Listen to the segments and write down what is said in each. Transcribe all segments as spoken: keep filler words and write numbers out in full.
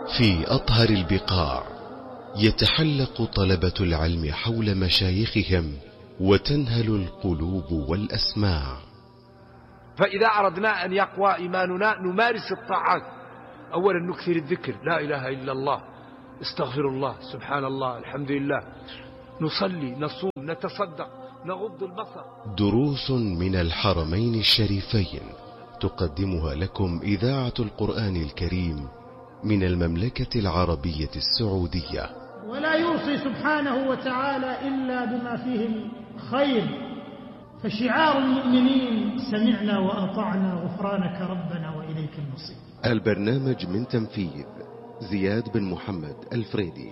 في أطهر البقاع يتحلق طلبة العلم حول مشايخهم وتنهل القلوب والأسماع. فإذا أردنا أن يقوى إيماننا نمارس الطاعات. أولا نكثر الذكر، لا إله إلا الله، استغفر الله، سبحان الله، الحمد لله، نصلي، نصوم، نتصدق، نغض البصر. دروس من الحرمين الشريفين تقدمها لكم إذاعة القرآن الكريم من المملكة العربية السعودية. ولا يوصي سبحانه وتعالى إلا بما فيه الخير، فشعار المؤمنين سمعنا وأطعنا غفرانك ربنا وإليك المصير. البرنامج من تنفيذ زياد بن محمد الفريدي.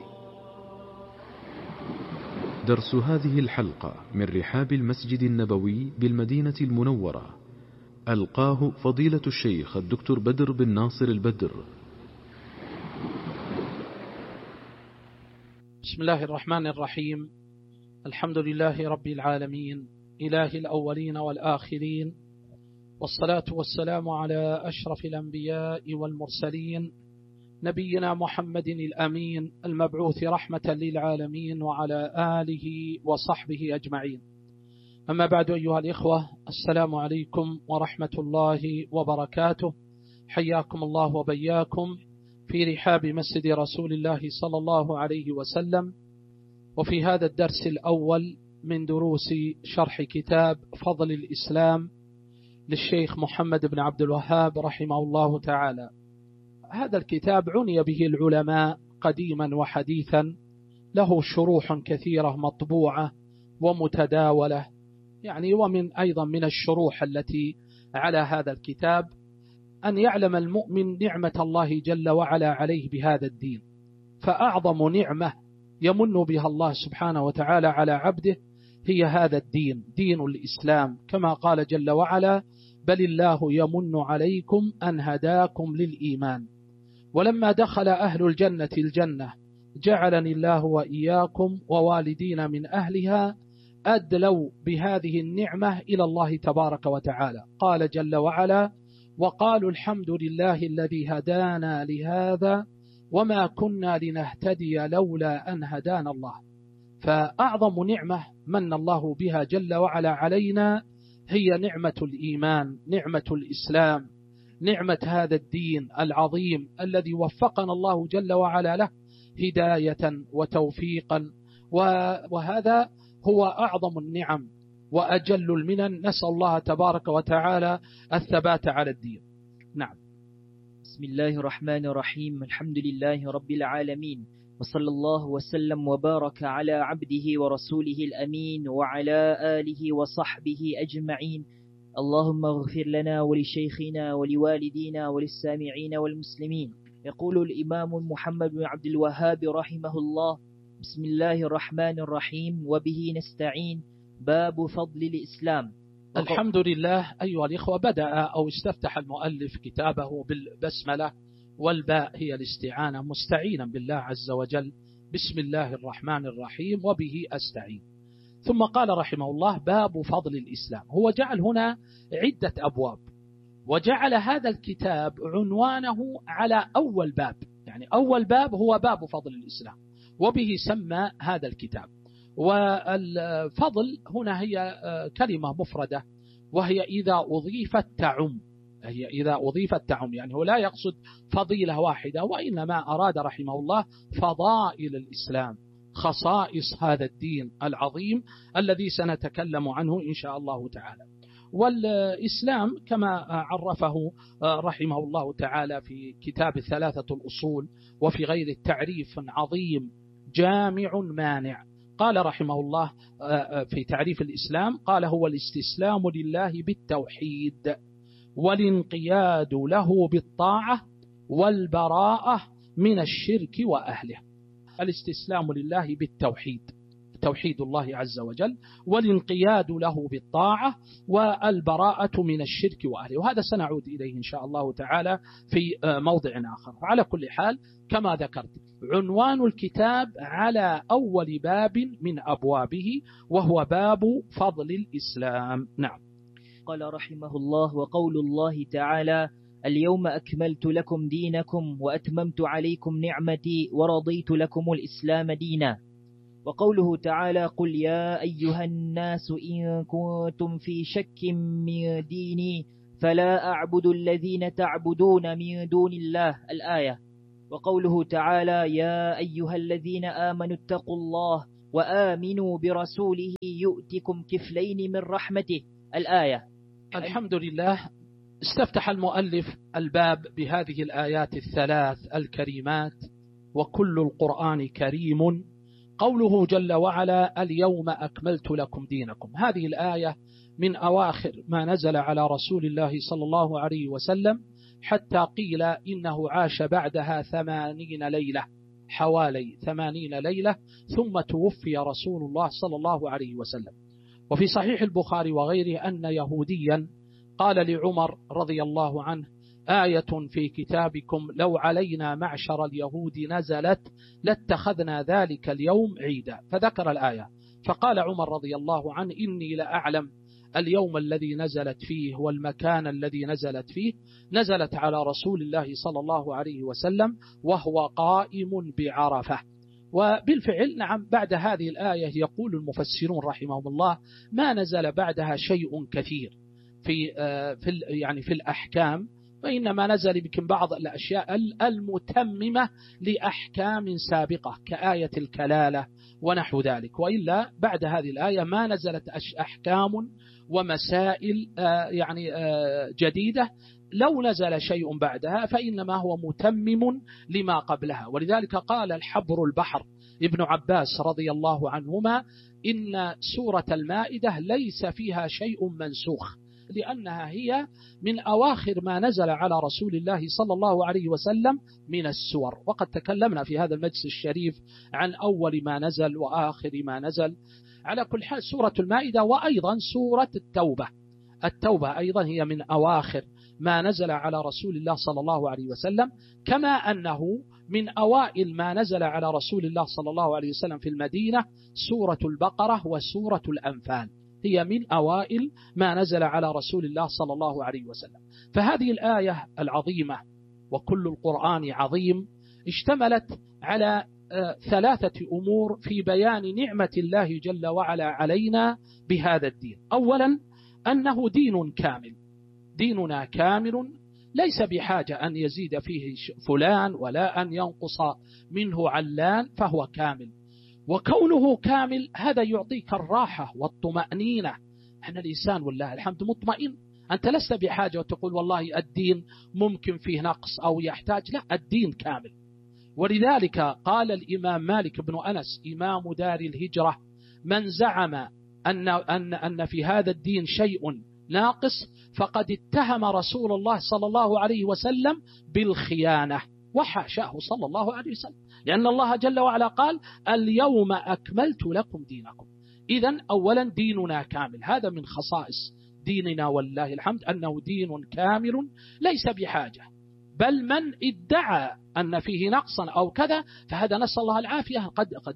درس هذه الحلقة من رحاب المسجد النبوي بالمدينة المنورة، ألقاه فضيلة الشيخ الدكتور بدر بن ناصر البدر. بسم الله الرحمن الرحيم. الحمد لله رب العالمين، إله الأولين والآخرين، والصلاة والسلام على أشرف الأنبياء والمرسلين، نبينا محمد الأمين المبعوث رحمة للعالمين، وعلى آله وصحبه أجمعين. أما بعد، أيها الإخوة، السلام عليكم ورحمة الله وبركاته. حياكم الله وبياكم في رحاب مسجد رسول الله صلى الله عليه وسلم، وفي هذا الدرس الأول من دروس شرح كتاب فضل الإسلام للشيخ محمد بن عبد الوهاب رحمه الله تعالى. هذا الكتاب عني به العلماء قديما وحديثا، له شروح كثيرة مطبوعة ومتداولة، يعني ومن أيضا من الشروح التي على هذا الكتاب أن يعلم المؤمن نعمة الله جل وعلا عليه بهذا الدين. فأعظم نعمة يمن بها الله سبحانه وتعالى على عبده هي هذا الدين، دين الإسلام، كما قال جل وعلا: بل الله يمن عليكم أن هداكم للإيمان. ولما دخل أهل الجنة الجنة جعلني الله وإياكم ووالدين من أهلها أدلوا بهذه النعمة إلى الله تبارك وتعالى. قال جل وعلا: وقالوا الحمد لله الذي هدانا لهذا وما كنا لنهتدي لولا أن هدانا الله. فأعظم نعمة من الله بها جل وعلا علينا هي نعمة الإيمان، نعمة الإسلام، نعمة هذا الدين العظيم الذي وفقنا الله جل وعلا له هداية وتوفيقا، وهذا هو أعظم النعم وأجل المنن. نسأل الله تبارك وتعالى الثبات على الدين. نعم. بسم الله الرحمن الرحيم. الحمد لله رب العالمين، وصلى الله وسلم وبارك على عبده ورسوله الأمين وعلى آله وصحبه أجمعين. اللهم اغفر لنا ولشيخنا ولوالدينا وللسامعين والمسلمين. يقول الإمام محمد بن عبد الوهاب رحمه الله: بسم الله الرحمن الرحيم، وبه نستعين. باب فضل الإسلام. الحمد لله. أيها الإخوة، بدأ أو استفتح المؤلف كتابه بالبسملة، والباء هي الاستعانة، مستعينا بالله عز وجل. بسم الله الرحمن الرحيم وبه أستعين. ثم قال رحمه الله: باب فضل الإسلام. هو جعل هنا عدة أبواب، وجعل هذا الكتاب عنوانه على أول باب، يعني أول باب هو باب فضل الإسلام، وبه سمى هذا الكتاب. والفضل هنا هي كلمة مفردة، وهي إذا أضيفت تعم، هي إذا أضيفت تعم، يعني هو لا يقصد فضيلة واحدة، وإنما أراد رحمه الله فضائل الإسلام، خصائص هذا الدين العظيم الذي سنتكلم عنه إن شاء الله تعالى. والإسلام كما عرفه رحمه الله تعالى في كتاب ثلاثة الأصول وفي غير التعريف عظيم جامع مانع. قال رحمه الله في تعريف الإسلام، قال: هو الاستسلام لله بالتوحيد، والانقياد له بالطاعة، والبراءة من الشرك وأهله. الاستسلام لله بالتوحيد، توحيد الله عز وجل، والانقياد له بالطاعة، والبراءة من الشرك وأهله. وهذا سنعود إليه إن شاء الله تعالى في موضع آخر. على كل حال، كما ذكرت، عنوان الكتاب على أول باب من أبوابه، وهو باب فضل الإسلام. نعم. قال رحمه الله: وقول الله تعالى: اليوم أكملت لكم دينكم وأتممت عليكم نعمتي ورضيت لكم الإسلام دينا. وقوله تعالى قل يا أيها الناس إن كنتم في شك من ديني فلا أعبد الذين تعبدون من دون الله الآية. وقوله تعالى يا أيها الذين آمنوا اتقوا الله وآمنوا برسوله يؤتكم كفلين من رحمته الآية. الحمد لله. استفتح المؤلف الباب بهذه الآيات الثلاث الكريمات: وكل القرآن كريم. قوله جل وعلا اليوم أكملت لكم دينكم، هذه الآية من أواخر ما نزل على رسول الله صلى الله عليه وسلم، حتى قيل إنه عاش بعدها ثمانين ليلة، حوالي ثمانين ليلة، ثم توفي رسول الله صلى الله عليه وسلم. وفي صحيح البخاري وغيره أن يهوديا قال لعمر رضي الله عنه: آية في كتابكم لو علينا معشر اليهود نزلت لاتخذنا ذلك اليوم عيدا. فذكر الآية، فقال عمر رضي الله عنه: إني لأعلم اليوم الذي نزلت فيه والمكان الذي نزلت فيه، نزلت على رسول الله صلى الله عليه وسلم وهو قائم بعرفة. وبالفعل نعم، بعد هذه الآية يقول المفسرون رحمهم الله ما نزل بعدها شيء كثير في في يعني في الأحكام، وإنما نزل يمكن بعض الأشياء المتممة لأحكام سابقة كآية الكلالة ونحو ذلك، وإلا بعد هذه الآية ما نزلت أحكام ومسائل يعني جديدة. لو نزل شيء بعدها فإنما هو متمم لما قبلها. ولذلك قال الحبر البحر ابن عباس رضي الله عنهما إن سورة المائدة ليس فيها شيء منسوخ، لأنها هي من أواخر ما نزل على رسول الله صلى الله عليه وسلم من السور. وقد تكلمنا في هذا المجلس الشريف عن أول ما نزل وآخر ما نزل. على كل حال سورة المائدة وأيضا سورة التوبة، التوبة أيضا هي من أواخر ما نزل على رسول الله صلى الله عليه وسلم، كما أنه من أوائل ما نزل على رسول الله صلى الله عليه وسلم في المدينة سورة البقرة وسورة الأنفال، هي من أوائل ما نزل على رسول الله صلى الله عليه وسلم. فهذه الآية العظيمة وكل القرآن عظيم اشتملت على ثلاثة أمور في بيان نعمة الله جل وعلا علينا بهذا الدين. أولا أنه دين كامل، ديننا كامل ليس بحاجة أن يزيد فيه فلان ولا أن ينقص منه علان، فهو كامل. وكونه كامل هذا يعطيك الراحة والطمأنينة، أن الإنسان والله الحمد مطمئن. أنت لست بحاجة وتقول والله الدين ممكن فيه نقص أو يحتاج، لا، الدين كامل. ولذلك قال الإمام مالك بن أنس إمام دار الهجرة: من زعم أن, أن, أن في هذا الدين شيء ناقص فقد اتهم رسول الله صلى الله عليه وسلم بالخيانة، وحاشاه صلى الله عليه وسلم، لأن الله جل وعلا قال اليوم أكملت لكم دينكم. إذن أولا ديننا كامل، هذا من خصائص ديننا والله الحمد أنه دين كامل ليس بحاجة. بل من ادعى أن فيه نقصا أو كذا فهذا نسأل الله العافية، قد قد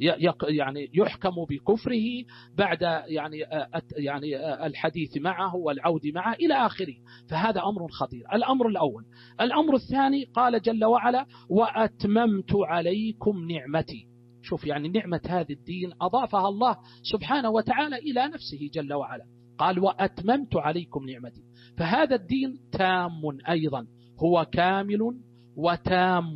يعني يحكم بكفره بعد يعني يعني الحديث معه والعود معه إلى آخره، فهذا أمر خطير. الأمر الأول. الأمر الثاني قال جل وعلا: وأتممت عليكم نعمتي. شوف يعني نعمة هذا الدين أضافها الله سبحانه وتعالى إلى نفسه جل وعلا، قال وأتممت عليكم نعمتي. فهذا الدين تام أيضا، هو كامل وتام،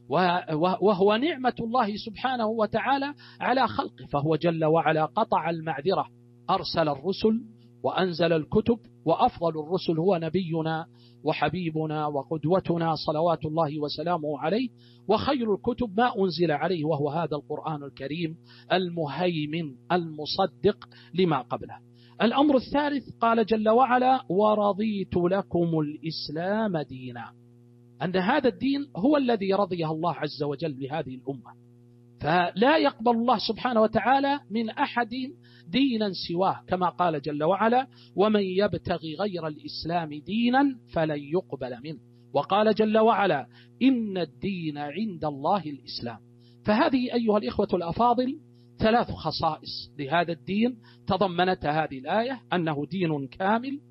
وهو نعمة الله سبحانه وتعالى على خلقه. فهو جل وعلا قطع المعذرة، أرسل الرسل وأنزل الكتب، وأفضل الرسل هو نبينا وحبيبنا وقدوتنا صلوات الله وسلامه عليه، وخير الكتب ما أنزل عليه وهو هذا القرآن الكريم المهيمن المصدق لما قبله. الأمر الثالث قال جل وعلا: ورضيت لكم الإسلام دينا، أن هذا الدين هو الذي رضيه الله عز وجل لهذه الأمة، فلا يقبل الله سبحانه وتعالى من أحد دينا سواه، كما قال جل وعلا: ومن يبتغي غير الإسلام دينا فلن يقبل منه. وقال جل وعلا: إن الدين عند الله الإسلام. فهذه أيها الإخوة الأفاضل ثلاث خصائص لهذا الدين تضمنتها هذه الآية: أنه دين كامل،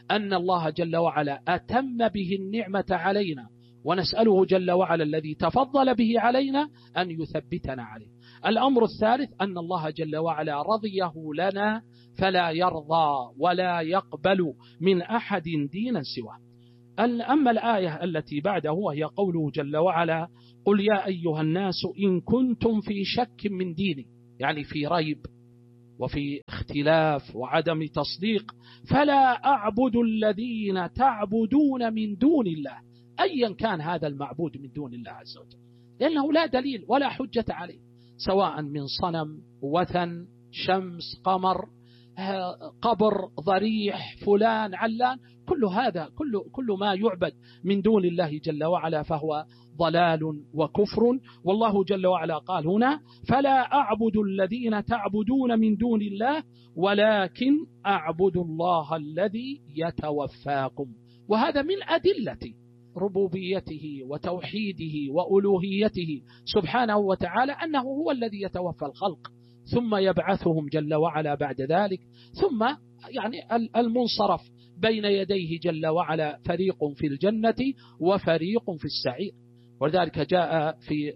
أن الله جل وعلا أتم به النعمة علينا، ونسأله جل وعلا الذي تفضل به علينا أن يثبتنا عليه. الأمر الثالث أن الله جل وعلا رضيه لنا فلا يرضى ولا يقبل من أحد دينا سواه. أما الآية التي بعده وهي قوله جل وعلا قل يا أيها الناس إن كنتم في شك من ديني، يعني في ريب وفي اختلاف وعدم تصديق، فلا أعبد الذين تعبدون من دون الله، أيا كان هذا المعبود من دون الله عز وجل، لأنه لا دليل ولا حجة عليه، سواء من صنم، وثن، شمس، قمر، قبر، ضريح، فلان، علان، كل هذا كل, كل ما يعبد من دون الله جل وعلا فهو ضلال وكفر. والله جل وعلا قال هنا فلا أعبد الذين تعبدون من دون الله ولكن أعبد الله الذي يتوفاكم. وهذا من أدلة ربوبيته وتوحيده وألوهيته سبحانه وتعالى أنه هو الذي يتوفى الخلق ثم يبعثهم جل وعلا بعد ذلك، ثم يعني المنصرف بين يديه جل وعلا فريق في الجنة وفريق في السعير. ولذلك جاء في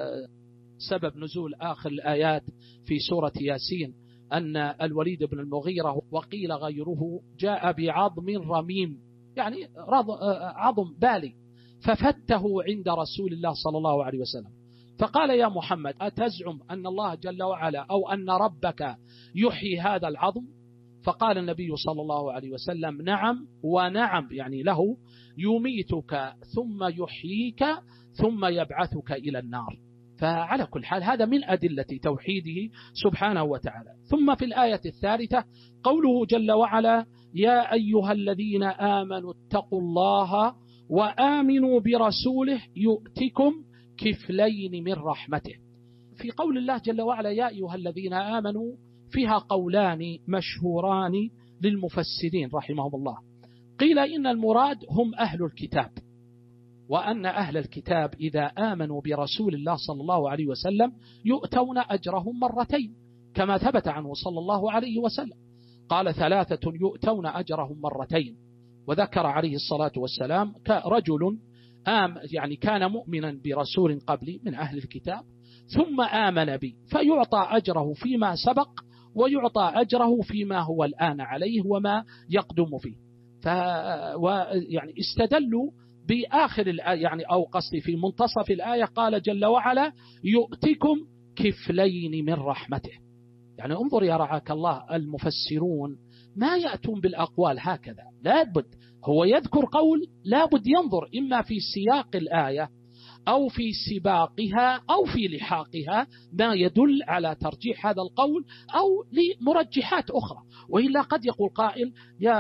سبب نزول آخر الآيات في سورة ياسين أن الوليد بن المغيرة وقيل غيره جاء بعظم رميم، يعني عظم بالي، ففته عند رسول الله صلى الله عليه وسلم، فقال يا محمد أتزعم أن الله جل وعلا أو أن ربك يحيي هذا العظم؟ فقال النبي صلى الله عليه وسلم نعم ونعم، يعني له يميتك ثم يحييك ثم يبعثك إلى النار. فعلى كل حال هذا من أدلة توحيده سبحانه وتعالى. ثم في الآية الثالثة قوله جل وعلا يا أيها الذين آمنوا اتقوا الله وآمنوا برسوله يؤتكم كفلين من رحمته. في قول الله جل وعلا يا أيها الذين آمنوا فيها قولان مشهوران للمفسرين رحمهم الله. قيل إن المراد هم أهل الكتاب، وأن أهل الكتاب إذا آمنوا برسول الله صلى الله عليه وسلم يؤتون أجرهم مرتين كما ثبت عنه صلى الله عليه وسلم، قال ثلاثة يؤتون أجرهم مرتين، وذكر عليه الصلاة والسلام رجل آم يعني كان مؤمنا برسول قبلي من أهل الكتاب ثم آمن بي فيعطى أجره فيما سبق ويعطى أجره فيما هو الآن عليه وما يقدم فيه. ف يعني استدلوا بآخر الآية، يعني أو قصدي في منتصف الآية قال جل وعلا يؤتكم كفلين من رحمته. يعني انظر يا رعاك الله المفسرون ما يأتون بالأقوال هكذا، لا بد هو يذكر قول لا بد ينظر إما في سياق الآية أو في سباقها أو في لحاقها ما يدل على ترجيح هذا القول أو لمرجحات أخرى، وإلا قد يقول قائل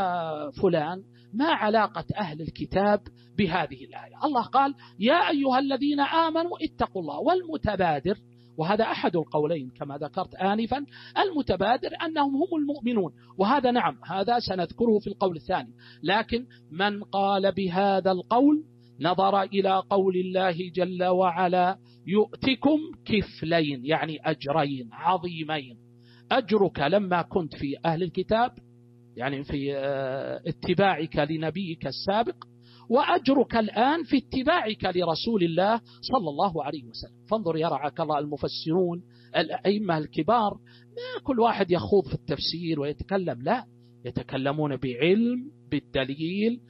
يا فلان ما علاقة أهل الكتاب بهذه الآية؟ الله قال يا أيها الذين آمنوا اتقوا الله، والمتبادر وهذا أحد القولين كما ذكرت آنفا المتبادر أنهم هم المؤمنون، وهذا نعم هذا سنذكره في القول الثاني، لكن من قال بهذا القول نظر إلى قول الله جل وعلا يؤتكم كفلين يعني أجرين عظيمين، أجرك لما كنت في أهل الكتاب يعني في اتباعك لنبيك السابق، وأجرك الآن في اتباعك لرسول الله صلى الله عليه وسلم. فانظر يا رعاك الله المفسرون الأئمة الكبار ما كل واحد يخوض في التفسير ويتكلم، لا يتكلمون بعلم بالدليل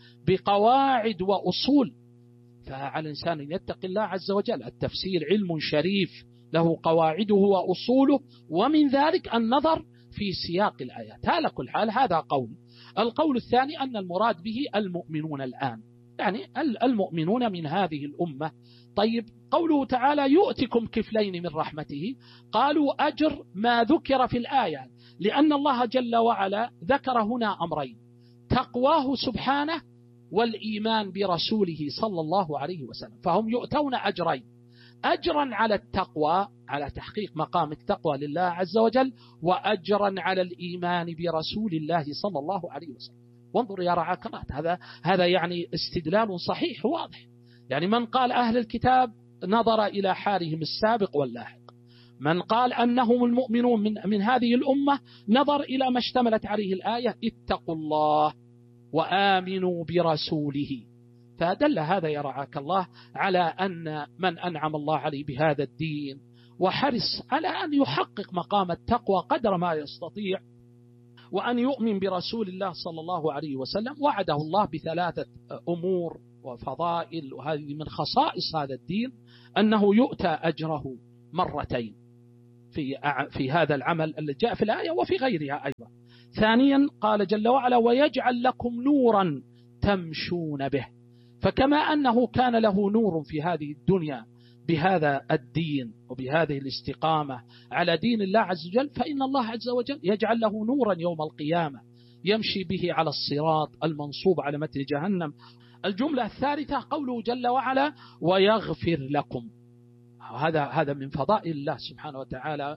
بقواعد وأصول. فعلى الإنسان أن يتقي الله عز وجل، التفسير علم شريف له قواعده وأصوله، ومن ذلك النظر في سياق الآيات. على كل حال هذا قول. القول الثاني أن المراد به المؤمنون الآن، يعني المؤمنون من هذه الأمة. طيب قوله تعالى يؤتكم كفلين من رحمته، قالوا أجر ما ذكر في الآية، لأن الله جل وعلا ذكر هنا أمرين: تقواه سبحانه والإيمان برسوله صلى الله عليه وسلم، فهم يؤتون أجرين: أجرا على التقوى على تحقيق مقام التقوى لله عز وجل، وأجرا على الإيمان برسول الله صلى الله عليه وسلم. وانظر يا رعاك الله هذا هذا يعني استدلال صحيح واضح. يعني من قال أهل الكتاب نظر إلى حالهم السابق واللاحق، من قال أنهم المؤمنون من, من هذه الأمة نظر إلى ما اشتملت عليه الآية اتقوا الله. وآمنوا برسوله. فدل هذا يرعاك الله على أن من أنعم الله عليه بهذا الدين وحرص على أن يحقق مقام التقوى قدر ما يستطيع وأن يؤمن برسول الله صلى الله عليه وسلم، وعده الله بثلاثة أمور وفضائل، وهذه من خصائص هذا الدين أنه يؤتى أجره مرتين في في هذا العمل الذي جاء في الآية وفي غيرها أيضا. ثانيا قال جل وعلا: ويجعل لكم نورا تمشون به. فكما أنه كان له نور في هذه الدنيا بهذا الدين وبهذه الاستقامة على دين الله عز وجل، فإن الله عز وجل يجعل له نورا يوم القيامة يمشي به على الصراط المنصوب على متن جهنم. الجملة الثالثة قوله جل وعلا: ويغفر لكم. هذا هذا من فضائل الله سبحانه وتعالى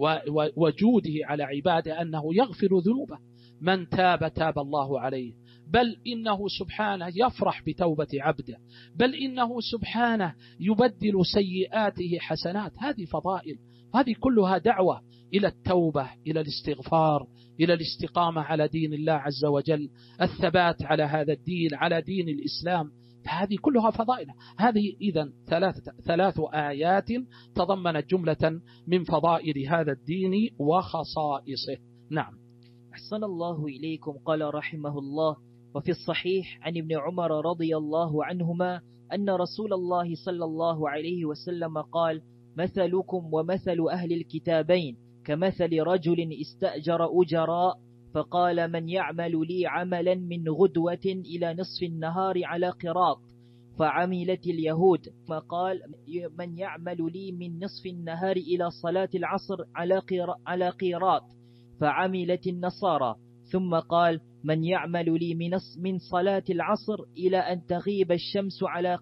ووجوده على عباده أنه يغفر ذنوبه. من تاب تاب الله عليه، بل إنه سبحانه يفرح بتوبة عبده، بل إنه سبحانه يبدل سيئاته حسنات. هذه فضائل، هذه كلها دعوة إلى التوبة، إلى الاستغفار، إلى الاستقامة على دين الله عز وجل، الثبات على هذا الدين، على دين الإسلام. فهذه كلها فضائل. هذه إذن ثلاث, ثلاث آيات تضمنت جملة من فضائل هذا الدين وخصائصه. نعم. أحسن الله إليكم. قال رحمه الله: وفي الصحيح عن ابن عمر رضي الله عنهما أن رسول الله صلى الله عليه وسلم قال: مثلكم ومثل أهل الكتابين كمثل رجل استأجر أجراء فقال: من يعمل لي عملا من غدوة إلى نصف النهار على قراط، فعملت اليهود. فقال: من يعمل لي من نصف النهار إلى صلاة العصر على قيراط، فعملت النصارى. ثم قال: من يعمل لي من صلاة العصر إلى أن تغيب الشمس على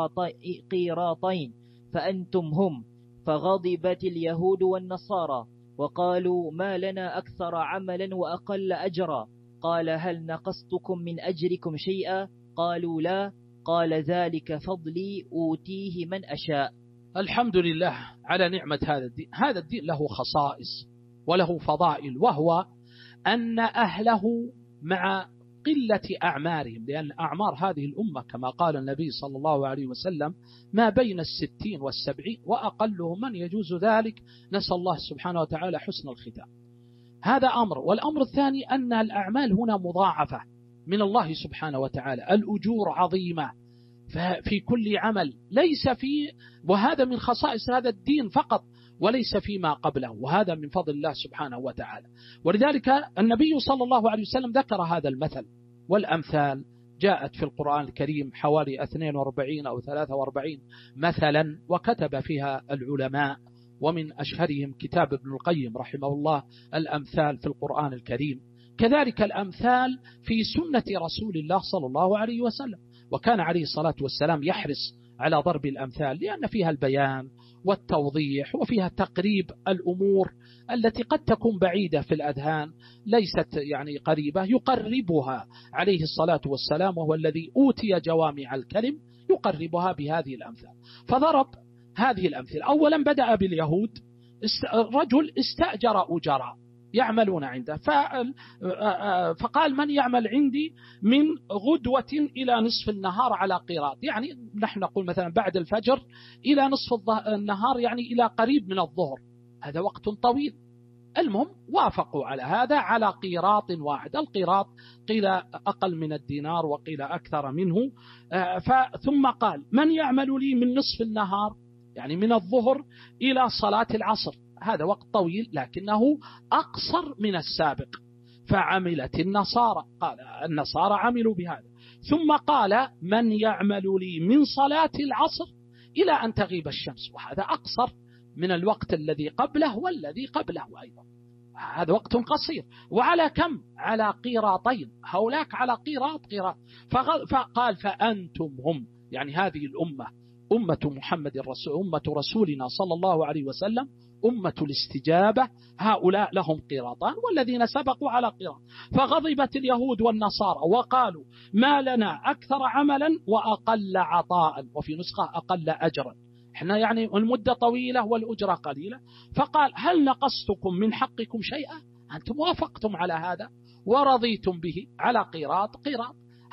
قيراطين، فأنتم هم. فغضبت اليهود والنصارى وقالوا: ما لنا أكثر عملا وأقل أجرا. قال: هل نقصتكم من أجركم شيئا؟ قالوا: لا. قال: ذلك فضلي أوتيه من أشاء. الحمد لله على نعمة هذا الدين. هذا الدين له خصائص وله فضائل، وهو أن أهله مع قلة أعمارهم، لأن أعمار هذه الأمة كما قال النبي صلى الله عليه وسلم ما بين الستين والسبعين، وأقلهم من يجوز ذلك. نسأل الله سبحانه وتعالى حسن الختام. هذا أمر. والأمر الثاني أن الأعمال هنا مضاعفة من الله سبحانه وتعالى، الأجور عظيمة في كل عمل، ليس في، وهذا من خصائص هذا الدين فقط وليس فيما قبله، وهذا من فضل الله سبحانه وتعالى. ولذلك النبي صلى الله عليه وسلم ذكر هذا المثل، والأمثال جاءت في القرآن الكريم حوالي اثنين وأربعين أو ثلاثة وأربعين مثلا، وكتب فيها العلماء، ومن أشهرهم كتاب ابن القيم رحمه الله الأمثال في القرآن الكريم. كذلك الأمثال في سنة رسول الله صلى الله عليه وسلم، وكان عليه الصلاة والسلام يحرص على ضرب الأمثال لأن فيها البيان والتوضيح، وفيها تقريب الأمور التي قد تكون بعيدة في الأذهان، ليست يعني قريبة، يقربها عليه الصلاة والسلام، وهو الذي أوتي جوامع الكلم، يقربها بهذه الأمثال. فضرب هذه الأمثال. أولا بدأ باليهود، رجل استأجر أجراء يعملون عنده، فقال: من يعمل عندي من غدوة إلى نصف النهار على قيراط، يعني نحن نقول مثلا بعد الفجر إلى نصف النهار، يعني إلى قريب من الظهر، هذا وقت طويل. المهم وافقوا على هذا على قيراط واحد. القيراط قيل أقل من الدينار وقيل أكثر منه. ثم قال: من يعمل لي من نصف النهار، يعني من الظهر إلى صلاة العصر، هذا وقت طويل لكنه أقصر من السابق. فعملت النصارى، قال النصارى عملوا بهذا. ثم قال: من يعمل لي من صلاة العصر إلى أن تغيب الشمس، وهذا أقصر من الوقت الذي قبله والذي قبله أيضا، هذا وقت قصير. وعلى كم؟ على قيراطين، هولاك على قيراط قيراط. فقال: فأنتم هم، يعني هذه الأمة أمة محمد الرسول، أمة رسولنا صلى الله عليه وسلم، أمة الاستجابة، هؤلاء لهم قيراطان والذين سبقوا على قيراط. فغضبت اليهود والنصارى وقالوا: ما لنا أكثر عملا وأقل عطاء، وفي نسخة أقل أجرا، احنا يعني المدة طويلة والأجرة قليلة. فقال: هل نقصتكم من حقكم شيئا؟ أنتم وافقتم على هذا ورضيتم به على قيراط قيراط.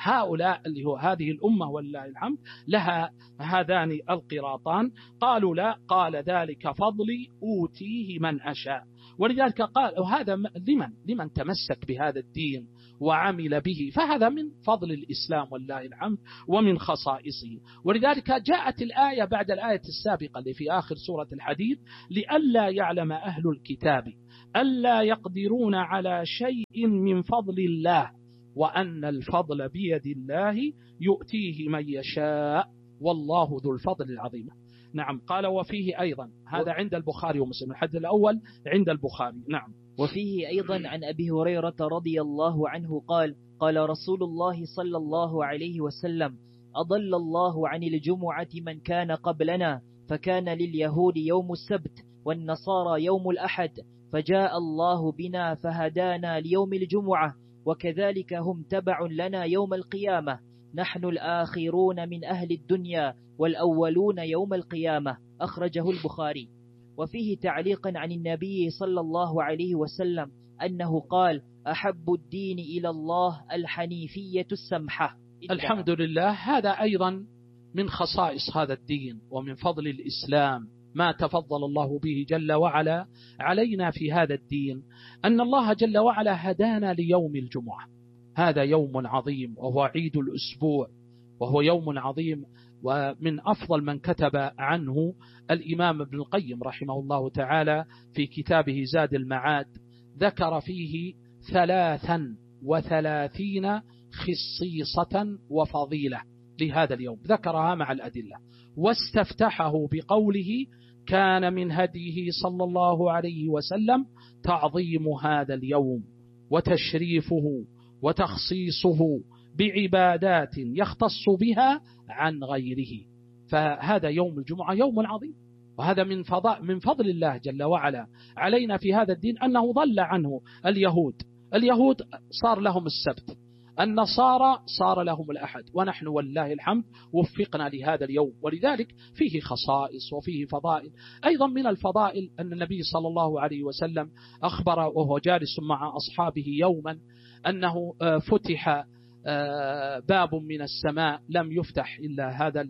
هؤلاء اللي هو هذه الأمة ولله الحمد لها هذان القراطان. قالوا لا، قال ذلك فضلي أوتيه من أشاء. ولذلك قال وهذا لمن لمن تمسك بهذا الدين وعمل به، فهذا من فضل الإسلام والله الحمد ومن خصائصه. ولذلك جاءت الآية بعد الآية السابقة اللي في آخر سورة الحديد: لئلا يعلم أهل الكتاب ألا يقدرون على شيء من فضل الله وأن الفضل بيد الله يؤتيه من يشاء والله ذو الفضل العظيم. نعم. قال وفيه أيضا، هذا عند البخاري ومسلم، الحديث الأول عند البخاري. نعم. وفيه أيضا عن أبي هريرة رضي الله عنه قال: قال رسول الله صلى الله عليه وسلم: أضل الله عن الجمعة من كان قبلنا، فكان لليهود يوم السبت والنصارى يوم الأحد، فجاء الله بنا فهدانا ليوم الجمعة، وكذلك هم تبع لنا يوم القيامة، نحن الآخرون من أهل الدنيا والأولون يوم القيامة. أخرجه البخاري. وفيه تعليقا عن النبي صلى الله عليه وسلم أنه قال: أحب الدين إلى الله الحنيفية السمحة. الحمد لله. هذا أيضا من خصائص هذا الدين ومن فضل الإسلام، ما تفضل الله به جل وعلا علينا في هذا الدين، أن الله جل وعلا هدانا ليوم الجمعة. هذا يوم عظيم وهو عيد الأسبوع، وهو يوم عظيم، ومن أفضل من كتب عنه الإمام ابن القيم رحمه الله تعالى في كتابه زاد المعاد، ذكر فيه ثلاثا وثلاثين خصيصة وفضيلة لهذا اليوم، ذكرها مع الأدلة، واستفتحه بقوله: كان من هديه صلى الله عليه وسلم تعظيم هذا اليوم وتشريفه وتخصيصه بعبادات يختص بها عن غيره. فهذا يوم الجمعة يوم عظيم، وهذا من فضل, من فضل الله جل وعلا علينا في هذا الدين، أنه ضل عنه اليهود. اليهود صار لهم السبت، النصارى صار لهم الأحد، ونحن والله الحمد وفقنا لهذا اليوم. ولذلك فيه خصائص وفيه فضائل. أيضا من الفضائل أن النبي صلى الله عليه وسلم أخبر وهو جالس مع أصحابه يوما أنه فتح باب من السماء لم يفتح إلا هذا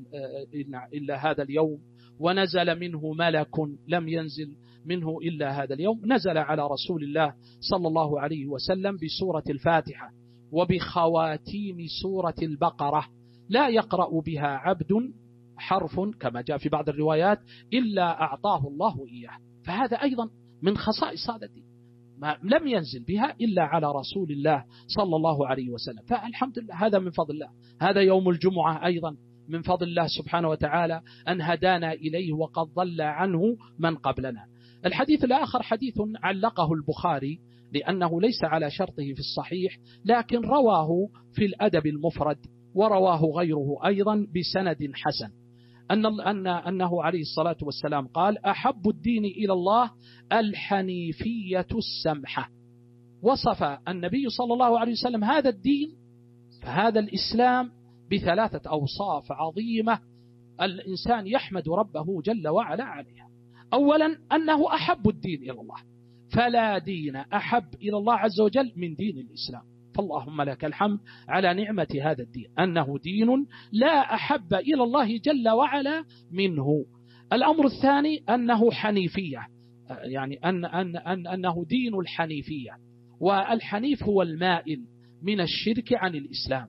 إلا هذا اليوم، ونزل منه ملك لم ينزل منه إلا هذا اليوم. نزل على رسول الله صلى الله عليه وسلم بسورة الفاتحة وبخواتيم سورة البقرة، لا يقرأ بها عبد حرف كما جاء في بعض الروايات إلا أعطاه الله إياه. فهذا أيضا من خصائص هذا الدين، ما لم ينزل بها إلا على رسول الله صلى الله عليه وسلم. فالحمد لله، هذا من فضل الله. هذا يوم الجمعة أيضا من فضل الله سبحانه وتعالى أن هدانا إليه وقد ضل عنه من قبلنا. الحديث الآخر حديث علقه البخاري لأنه ليس على شرطه في الصحيح، لكن رواه في الأدب المفرد ورواه غيره أيضا بسند حسن، أن أن أنه عليه الصلاة والسلام قال: أحب الدين إلى الله الحنيفية السمحة. وصف النبي صلى الله عليه وسلم هذا الدين، فهذا الإسلام، بثلاثة أوصاف عظيمة الإنسان يحمد ربه جل وعلا عليها. أولا أنه أحب الدين إلى الله، فلا دين أحب إلى الله عز وجل من دين الإسلام، فاللهم لك الحمد على نعمة هذا الدين، أنه دين لا أحب إلى الله جل وعلا منه. الأمر الثاني أنه حنيفية، يعني أن أن أن أنه دين الحنيفية، والحنيف هو المائل من الشرك عن الإسلام.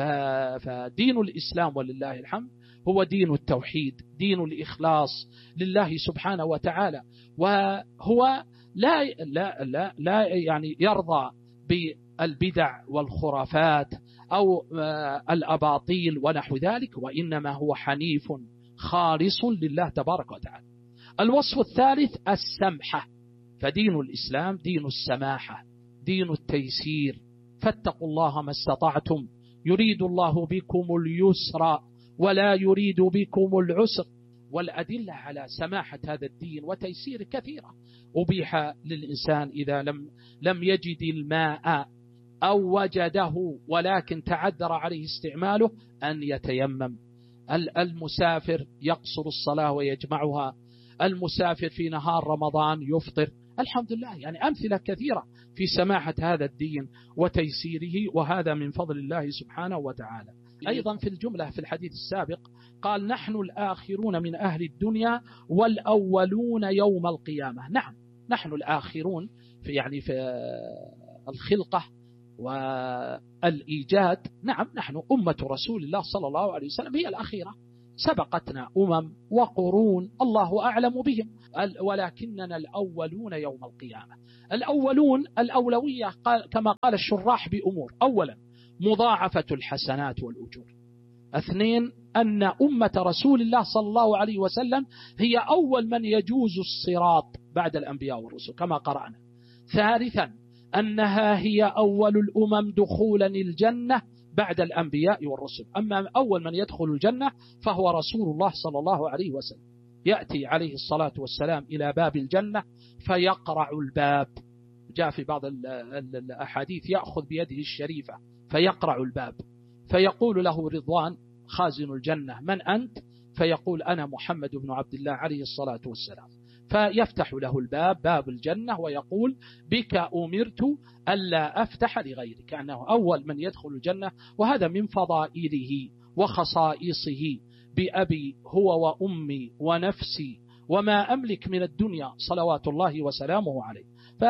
فدين الإسلام ولله الحمد هو دين التوحيد، دين الإخلاص لله سبحانه وتعالى، وهو لا لا لا لا يعني يرضى بالبدع والخرافات أو الأباطيل ونحو ذلك، وإنما هو حنيف خالص لله تبارك وتعالى. الوصف الثالث السمحة، فدين الإسلام دين السماحة، دين التيسير، فاتقوا الله ما استطعتم، يريد الله بكم اليسر ولا يريد بكم العسر. والأدلة على سماحة هذا الدين وتيسير كثيرة. أبيح للإنسان إذا لم لم يجد الماء أو وجده ولكن تعذر عليه استعماله أن يتيمم. المسافر يقصر الصلاة ويجمعها، المسافر في نهار رمضان يفطر، الحمد لله، يعني أمثلة كثيرة في سماحة هذا الدين وتيسيره، وهذا من فضل الله سبحانه وتعالى. أيضا في الجملة في الحديث السابق قال نحن الآخرون من أهل الدنيا والأولون يوم القيامة. نعم، نحن الآخرون في يعني في الخلقة والإيجاد. نعم، نحن أمة رسول الله صلى الله عليه وسلم هي الأخيرة، سبقتنا أمم وقرون الله أعلم بهم، ولكننا الأولون يوم القيامة. الأولون الأولوية كما قال الشراح بأمور: أولا مضاعفة الحسنات والأجور، اثنين أن أمة رسول الله صلى الله عليه وسلم هي أول من يجوز الصراط بعد الأنبياء والرسل كما قرأنا، ثالثا أنها هي أول الأمم دخولا الجنة بعد الأنبياء والرسل، أما أول من يدخل الجنة فهو رسول الله صلى الله عليه وسلم، يأتي عليه الصلاة والسلام إلى باب الجنة فيقرع الباب، جاء في بعض الأحاديث يأخذ بيده الشريفة فيقرع الباب، فيقول له رضوان خازن الجنة: من أنت؟ فيقول: أنا محمد بن عبد الله عليه الصلاة والسلام، فيفتح له الباب، باب الجنة، ويقول: بك أمرت ألا أفتح لغيرك، كأنه أول من يدخل الجنة. وهذا من فضائله وخصائصه: بأبي هو وأمي ونفسي وما أملك من الدنيا صلوات الله وسلامه عليه.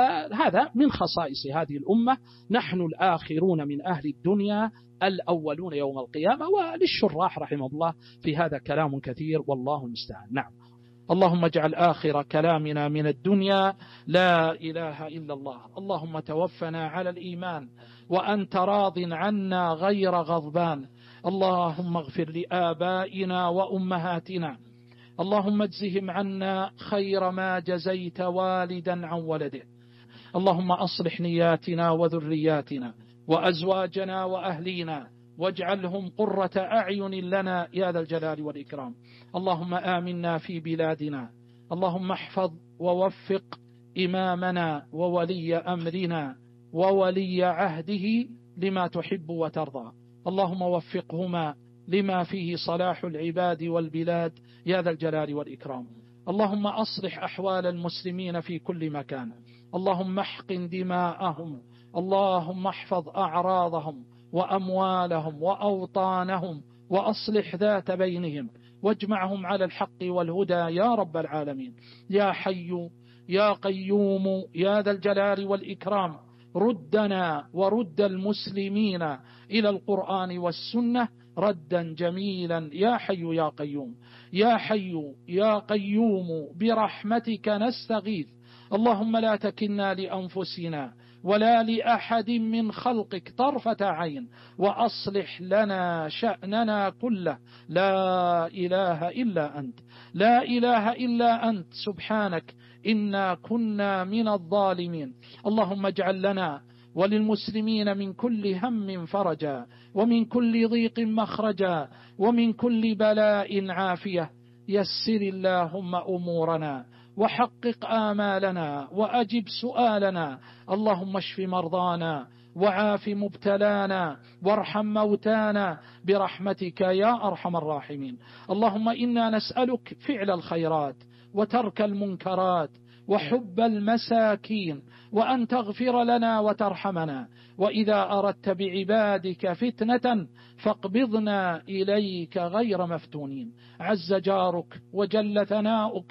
فهذا من خصائص هذه الأمة، نحن الآخرون من أهل الدنيا الأولون يوم القيامة. وللشراح رحمه الله في هذا كلام كثير، والله المستعان. نعم. اللهم اجعل آخر كلامنا من الدنيا لا إله إلا الله. اللهم توفنا على الإيمان وأنت راض عنا غير غضبان. اللهم اغفر لآبائنا وأمهاتنا، اللهم اجزهم عنا خير ما جزيت والدا عن ولده. اللهم أصلح نياتنا وذرياتنا وأزواجنا وأهلينا، واجعلهم قرة أعين لنا يا ذا الجلال والإكرام. اللهم آمنا في بلادنا، اللهم احفظ ووفق إمامنا وولي أمرنا وولي عهده لما تحب وترضى. اللهم وفقهما لما فيه صلاح العباد والبلاد يا ذا الجلال والإكرام. اللهم أصلح أحوال المسلمين في كل مكان، اللهم احقن دماءهم، اللهم احفظ أعراضهم وأموالهم وأوطانهم، وأصلح ذات بينهم، واجمعهم على الحق والهدى يا رب العالمين. يا حي يا قيوم يا ذا الجلال والإكرام، ردنا ورد المسلمين إلى القرآن والسنة ردا جميلا يا حي يا قيوم. يا حي يا قيوم برحمتك نستغيث، اللهم لا تكلنا لأنفسنا ولا لأحد من خلقك طرفة عين، وأصلح لنا شأننا كله. لا إله إلا أنت، لا إله إلا أنت، سبحانك إنا كنا من الظالمين. اللهم اجعل لنا وللمسلمين من كل هم فرجا، ومن كل ضيق مخرجا، ومن كل بلاء عافية. يسر اللهم أمورنا وحقق آمالنا وأجب سؤالنا. اللهم اشف مرضانا وعاف مبتلانا وارحم موتانا برحمتك يا أرحم الراحمين. اللهم إنا نسألك فعل الخيرات وترك المنكرات وحب المساكين، وأن تغفر لنا وترحمنا، وإذا أردت بعبادك فتنة فاقبضنا إليك غير مفتونين. عز جارك وجل ثناؤك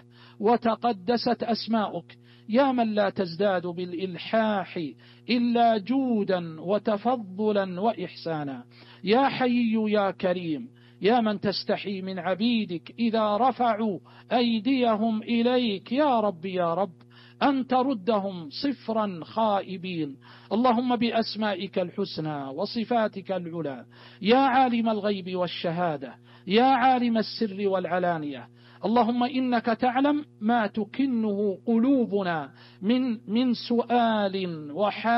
وتقدست أسماؤك، يا من لا تزداد بالإلحاح إلا جودا وتفضلا وإحسانا. يا حي يا كريم، يا من تستحي من عبيدك إذا رفعوا أيديهم إليك يا رب يا رب أن تردهم صفرا خائبين. اللهم بأسمائك الحسنى وصفاتك العلى، يا عالم الغيب والشهادة، يا عالم السر والعلانية، اللهم إنك تعلم ما تكنه قلوبنا من من سؤال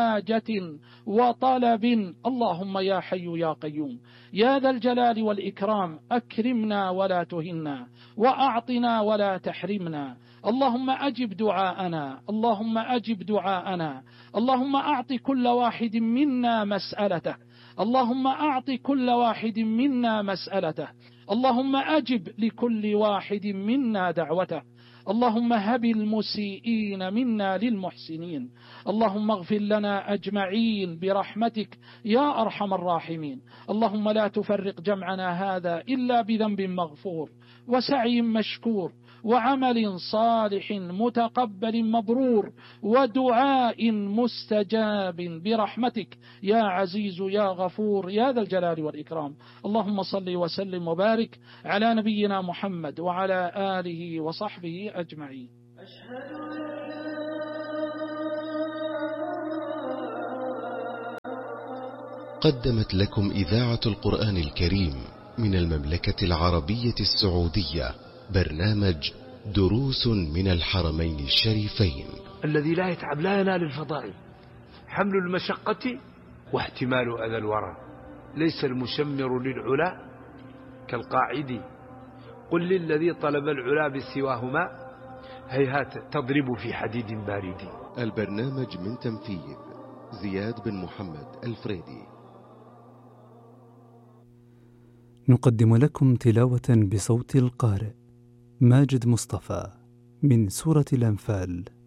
وحاجة وطلب. اللهم يا حي يا قيوم يا ذا الجلال والإكرام، أكرمنا ولا تهنا، وأعطنا ولا تحرمنا. اللهم أجب دعاءنا، اللهم أجب دعاءنا. اللهم أعط كل واحد منا مسألته، اللهم أعط كل واحد منا مسألته. اللهم أجب لكل واحد منا دعوته، اللهم هب المسيئين منا للمحسنين، اللهم اغفر لنا أجمعين برحمتك يا أرحم الراحمين. اللهم لا تفرق جمعنا هذا إلا بذنب مغفور وسعي مشكور وعمل صالح متقبل مبرور ودعاء مستجاب برحمتك يا عزيز يا غفور يا ذا الجلال والإكرام. اللهم صل وسلم وبارك على نبينا محمد وعلى آله وصحبه أجمعين. قدمت لكم إذاعة القرآن الكريم من المملكة العربية السعودية برنامج دروس من الحرمين الشريفين. الذي لا يتعب لا ينال الفضائل، حمل المشقة واحتمال أذى الورى، ليس المشمر للعلا كالقاعد، قل للذي طلب العلا بسواهما هيهات تضرب في حديد بارد. البرنامج من تنفيذ زياد بن محمد الفريدي. نقدم لكم تلاوة بصوت القارئ ماجد مصطفى من سورة الأنفال